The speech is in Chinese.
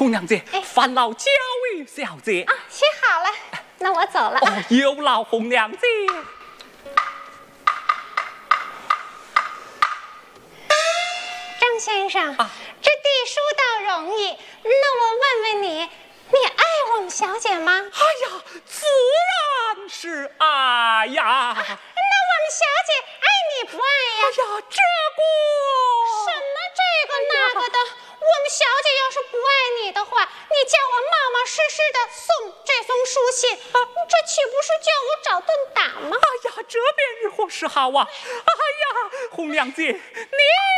红娘姐，烦劳教育小姐啊，写好了，那我走了。 哦，有劳红娘姐。 张先生，这递书倒容易，那我问问你，你爱我们小姐吗？ 哎呀，自然是爱呀。 那我们小姐爱你不爱呀？ 哎呀，这个什么这个那个的，我们小姐要是不爱你的话，你叫我冒冒失失的送这封书信，这岂不是叫我找顿打吗？ 哎呀，这便如何是好啊？哎呀，红娘姐，你